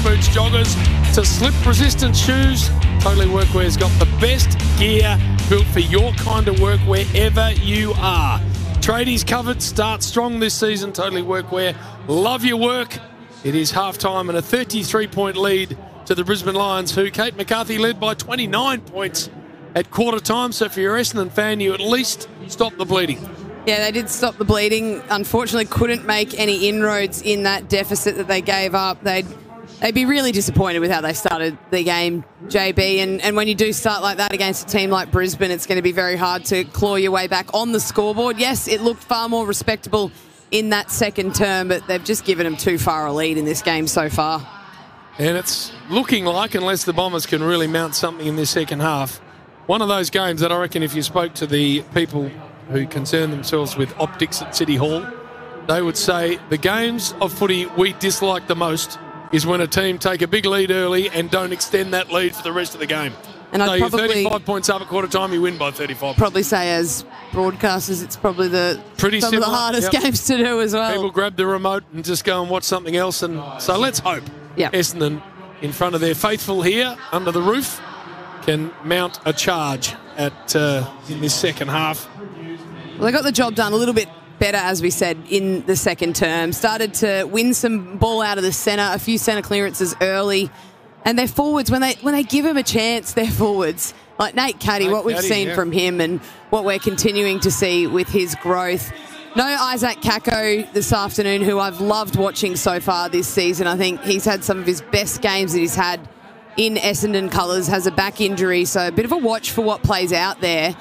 boots, joggers to slip-resistant shoes, Totally Workwear's got the best gear built for your kind of work wherever you are. Tradies covered. Start strong this season. Totally Workwear. Love your work. It is half-time and a 33-point lead to the Brisbane Lions, who Kate McCarthy led by 29 points at quarter time. So for your Essendon fan, you at least stop the bleeding. Yeah, they did stop the bleeding. Unfortunately, couldn't make any inroads in that deficit that they gave up. They'd be really disappointed with how they started the game, JB. And when you do start like that against a team like Brisbane, it's going to be very hard to claw your way back on the scoreboard. Yes, it looked far more respectable in that second term, but they've just given them too far a lead in this game so far. And it's looking like, unless the Bombers can really mount something in this second half, one of those games that I reckon if you spoke to the people who concern themselves with optics at City Hall, they would say the games of footy we dislike the most is when a team take a big lead early and don't extend that lead for the rest of the game. And so I'd you're probably 35 points up at quarter time, you win by 35. Probably say as broadcasters, it's probably some similar, of the hardest games to do as well. People grab the remote and just go and watch something else. And so let's hope Essendon, in front of their faithful here under the roof, can mount a charge at in this second half. Well, they got the job done a little bit better, as we said, in the second term. Started to win some ball out of the centre, a few centre clearances early. And their forwards, when they give them a chance, their forwards, like Nate Caddy, what we've seen from him and what we're continuing to see with his growth. No Isaac Kako this afternoon, who I've loved watching so far this season. I think he's had some of his best games that he's had in Essendon colours, has a back injury, so a bit of a watch for what plays out there.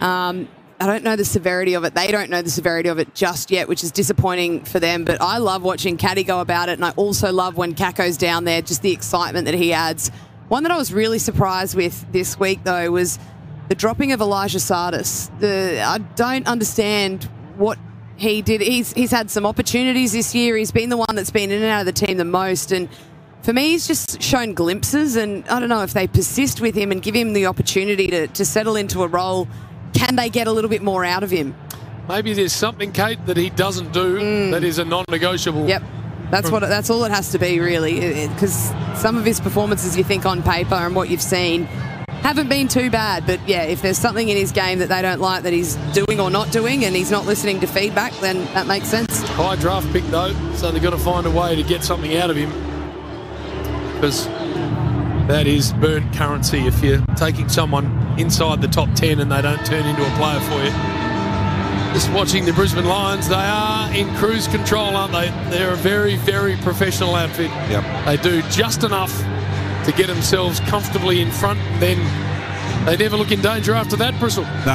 I don't know the severity of it. They don't know the severity of it just yet, which is disappointing for them. But I love watching Caddy go about it, and I also love when Kako's down there, just the excitement that he adds. One that I was really surprised with this week, though, was the dropping of Elijah Sardis. I don't understand what he did. He's had some opportunities this year. He's been the one that's been in and out of the team the most. And for me, he's just shown glimpses. And I don't know if they persist with him and give him the opportunity to settle into a role. Can they get a little bit more out of him? Maybe there's something, Kate, that he doesn't do that is a non-negotiable. Yep. That's all it has to be, really, because some of his performances, you think on paper and what you've seen, haven't been too bad. But, yeah, if there's something in his game that they don't like that he's doing or not doing and he's not listening to feedback, then that makes sense. High draft pick, though, so they've got to find a way to get something out of him, because that is burnt currency if you're taking someone inside the top 10 and they don't turn into a player for you. Just watching the Brisbane Lions, they are in cruise control, aren't they? They're a very, very professional outfit. Yep. They do just enough to get themselves comfortably in front, then they never look in danger after that, Bristol. No,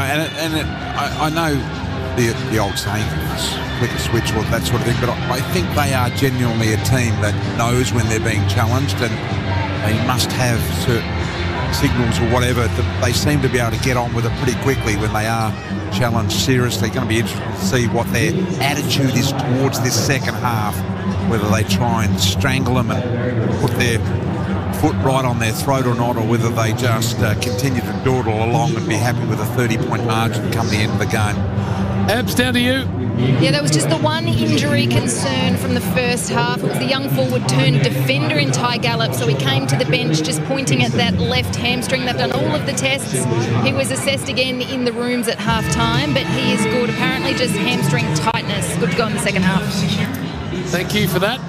I know the old saying, flick a switch or that sort of thing, but I think they are genuinely a team that knows when they're being challenged, and they must have certain signals or whatever that they seem to be able to get on with it pretty quickly when they are challenged seriously. Going to be interesting to see what their attitude is towards this second half, whether they try and strangle them and put their foot right on their throat or not, or whether they just continue to dawdle along and be happy with a 30-point margin come the end of the game. Abs, down to you. Yeah, that was just the one injury concern from the first half. It was the young forward turned defender in Ty Gallup, so he came to the bench just pointing at that left hamstring. They've done all of the tests. He was assessed again in the rooms at half-time, but he is good. Apparently just hamstring tightness. Good to go in the second half. Thank you for that.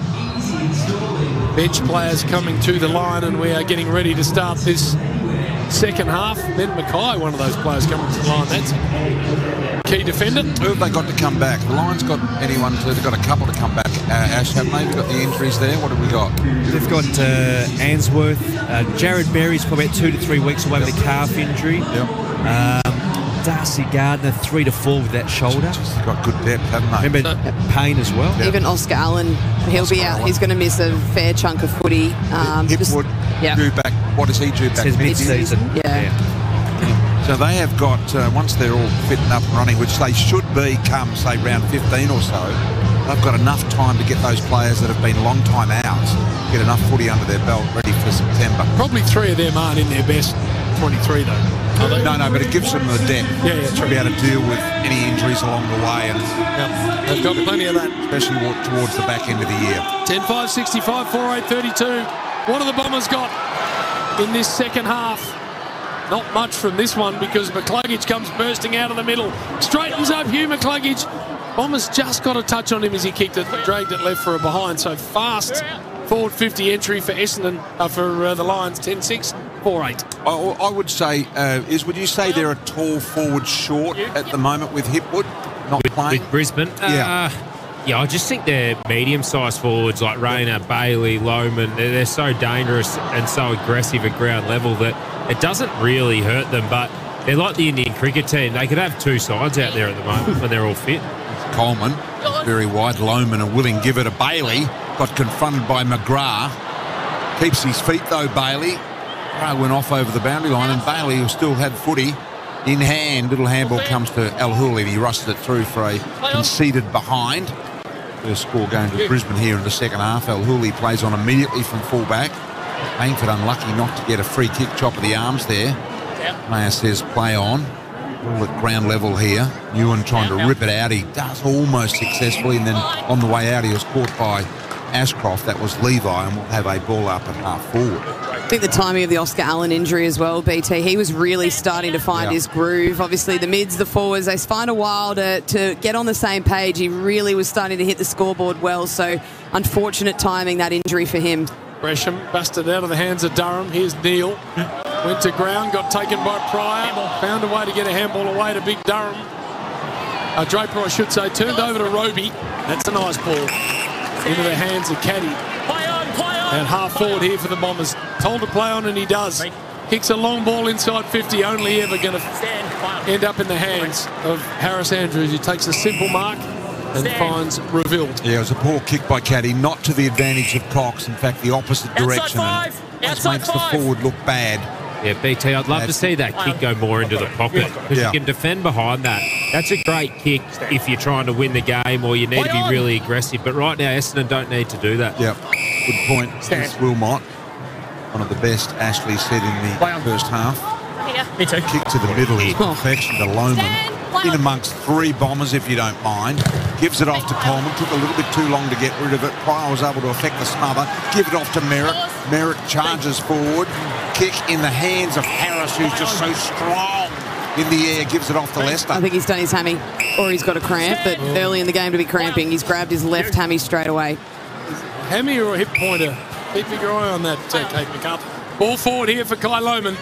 Bench players coming to the line, and we are getting ready to start this second half. Ben Mackay, one of those players coming to the line. That's key defender. Who have they got to come back? The Lions got anyone they've got a couple to come back. Ash, haven't they? We've got the injuries there. What have we got? They've got Answorth. Jared Berry's probably about 2 to 3 weeks away with a calf injury. Yep. Darcy Gardner 3 to 4 with that shoulder. They've got good depth, haven't they? Remember Payne as well. Yep. Even Oscar Allen, he'll be out. He's going to miss a fair chunk of footy. Hipwood due back. What does he due back? Says mid-season. Yeah. So they have got, once they're all fit and up and running, which they should be come, say, round 15 or so, they've got enough time to get those players that have been a long time out, get enough footy under their belt ready for September. Probably 3 of them aren't in their best 23, though. Are they? No, but it gives them the depth to be able to deal with any injuries along the way. And they've got plenty of that. Especially towards the back end of the year. 10-5, 65, 4-8, 32. What have the Bombers got in this second half? Not much from this one because McCluggage comes bursting out of the middle. Straightens up Hugh McCluggage. Bombers just got a touch on him as he kicked it, dragged it left for a behind. So fast forward 50 entry for Essendon, for the Lions, 10-6, 4-8. I would say, would you say they're a tall forward short at the moment with Hipwood not playing? With Brisbane? Yeah, I just think they're medium-sized forwards like Rayner, Bailey, Lohman. They're so dangerous and so aggressive at ground level that it doesn't really hurt them, but they're like the Indian cricket team. They could have two sides out there at the moment when they're all fit. Coleman, very wide. Lohman a willing give it to Bailey. Got confronted by McGrath. Keeps his feet though, Bailey. McGrath went off over the boundary line and Bailey, who still had footy in hand, little handball comes to Al Hooley and he rusted it through for a conceded behind. First score going to Brisbane here in the second half. Al Hooley plays on immediately from fullback. Langford unlucky not to get a free kick, chop of the arms there. Player says play on. All at ground level here. Ewan trying to rip it out. He does almost successfully, and then on the way out he was caught by Ashcroft. That was Levi, and we'll have a ball up at half forward. I think the timing of the Oscar Allen injury as well, BT, he was really starting to find his groove. Obviously, the mids, the forwards, they find a while to get on the same page. He really was starting to hit the scoreboard well, so unfortunate timing, that injury for him. Gresham busted out of the hands of Durham. Here's Neal. Went to ground, got taken by Pryor. Found a way to get a handball away to Big Durham. Draper, I should say, turned over to Roby. That's a nice ball. Into the hands of Caddy. And half forward here for the Bombers. Told to play on and he does. Kicks a long ball inside 50, only ever going to end up in the hands of Harris Andrews. He takes a simple mark and finds Reveal. Yeah, it was a poor kick by Caddy, not to the advantage of Cox. In fact, the opposite direction. And just makes the forward look bad. Yeah, BT, I'd love to see that kick go more into the pocket because you can defend behind that. That's a great kick if you're trying to win the game or you need to be really aggressive. But right now, Essendon don't need to do that. Yeah, good point. It's Wilmot, one of the best, Ashley said in the first half. Me too. Kick to the middle is perfection to Lohman. In amongst three Bombers, if you don't mind. Gives it off to Coleman. Took a little bit too long to get rid of it. Pryor was able to affect the smother. Give it off to Merritt. Merritt charges forward. Kick in the hands of Harris, who's just so strong in the air. Gives it off to Lester. I think he's done his hammy, or he's got a cramp, but early in the game to be cramping, he's grabbed his left hammy straight away. Hammy or a hip pointer? Keep your eye on that, Kate McArthur. Ball forward here for Kai Lohman.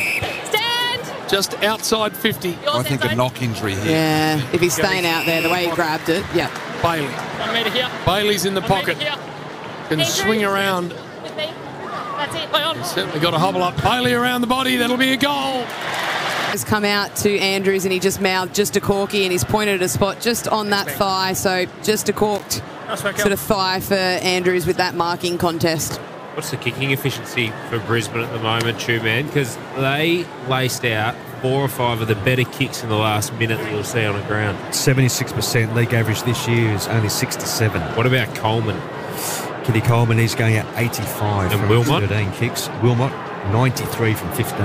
Just outside 50. I think a knock injury here. Yeah, if he's staying out there, the way he grabbed it, yeah. Bailey. 1 metre here. Bailey's in the pocket. Can swing around. That's it. Play on. He's certainly got to hobble up. Bailey around the body. That'll be a goal. Has come out to Andrews and he just mouthed just a corky and he's pointed at a spot just on that thigh. So just a corked sort of thigh for Andrews with that marking contest. What's the kicking efficiency for Brisbane at the moment, Two Man? Because they laced out 4 or 5 of the better kicks in the last minute that you'll see on the ground. 76% league average this year is only 67. What about Coleman? Kitty Coleman, he's going at 85 and from Wilmot? 13 kicks. Wilmot, 93 from 15.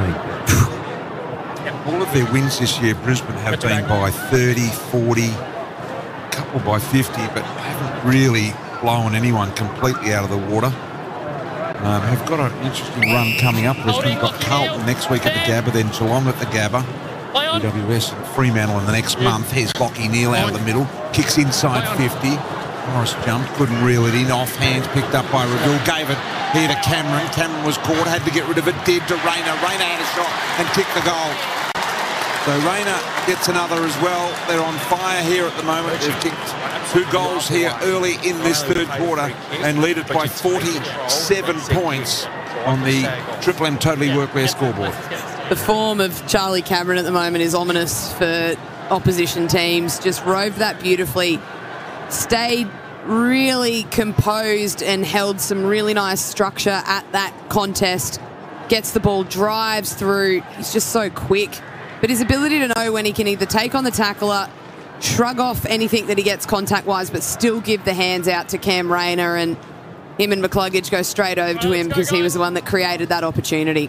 All of their wins this year, Brisbane have been by 30, 40, a couple by 50, but haven't really blown anyone completely out of the water. Have got an interesting run coming up. Brisbane got Carlton next week at the Gabba, then Geelong at the Gabba, GWS and Fremantle in the next month. Here's Lockie Neal out of the middle, kicks inside 50. Morris jumped, couldn't reel it in, off hands, picked up by Reveal, gave it here to Cameron. Cameron was caught, had to get rid of it, did to Rayner. Rayner had a shot and kicked the goal. So Rayner gets another as well. They're on fire here at the moment. They've kicked 2 goals here early in this third quarter and lead it by 47 points on the Triple M Totally Workwear scoreboard. The form of Charlie Cameron at the moment is ominous for opposition teams. Just roved that beautifully. Stayed really composed and held some really nice structure at that contest. Gets the ball, drives through. He's just so quick. But his ability to know when he can either take on the tackler, shrug off anything that he gets contact-wise, but still give the hands out to Cam Rayner, and him and McCluggage go straight over to him because he was the one that created that opportunity.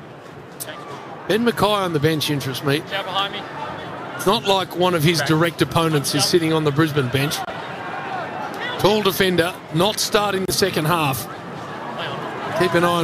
Ben Mackay on the bench interests me. It's not like one of his direct opponents is sitting on the Brisbane bench. Tall defender, not starting the second half. Keep an eye on